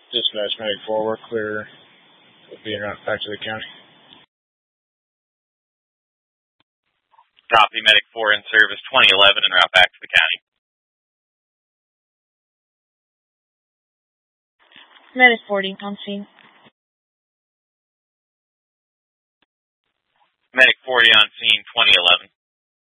Dispatch Medic 4, we're clear. We'll be en route back to the county. Copy, Medic 4 in service 2011 en route back to the county. Medic 40 on scene. Medic 40 on scene 2011.